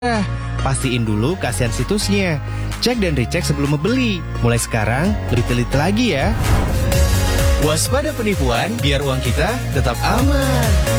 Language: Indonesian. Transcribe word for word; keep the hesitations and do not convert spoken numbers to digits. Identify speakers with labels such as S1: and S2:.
S1: Ah, pastiin dulu keaslian situsnya. Cek dan recheck sebelum membeli. Mulai sekarang, lebih teliti lagi ya. Waspada penipuan, biar uang kita tetap aman.